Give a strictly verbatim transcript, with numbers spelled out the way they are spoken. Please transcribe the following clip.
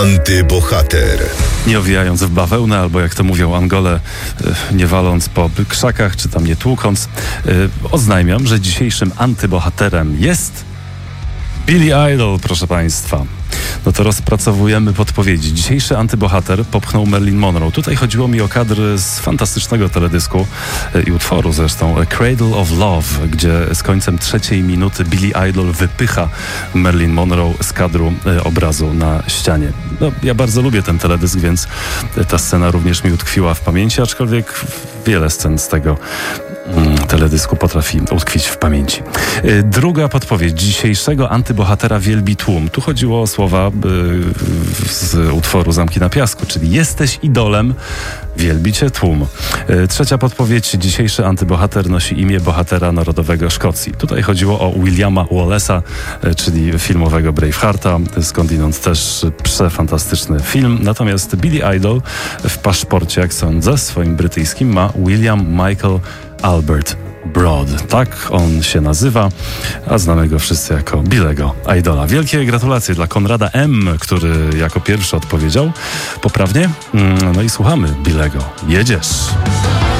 Antybohater. Nie owijając w bawełnę, albo jak to mówią Angole, nie waląc po krzakach, czy tam nie tłukąc, oznajmiam, że dzisiejszym antybohaterem jest Billy Idol, proszę Państwa. No to rozpracowujemy podpowiedzi. Dzisiejszy antybohater popchnął Marilyn Monroe. Tutaj chodziło mi o kadr z fantastycznego teledysku i utworu zresztą Cradle of Love, gdzie z końcem trzeciej minuty Billy Idol wypycha Marilyn Monroe z kadru obrazu na ścianie. No, ja bardzo lubię ten teledysk, więc ta scena również mi utkwiła w pamięci, aczkolwiek wiele scen z tego teledysku potrafi utkwić w pamięci. Druga podpowiedź dzisiejszego antybohatera wielbi tłum. Tu chodziło o słowa y, z utworu Zamki na piasku, czyli jesteś idolem, wielbi cię tłum. Y, trzecia podpowiedź. Dzisiejszy antybohater nosi imię bohatera narodowego Szkocji. Tutaj chodziło o Williama Wallace'a, y, czyli filmowego Bravehearta, skądinąd też przefantastyczny film. Natomiast Billy Idol w paszporcie, jak sądzę, swoim brytyjskim ma William Michael Albert Broad. Tak on się nazywa, a znamy go wszyscy jako Billego Idola. Wielkie gratulacje dla Konrada M., który jako pierwszy odpowiedział poprawnie. No i słuchamy Billego. Jedziesz!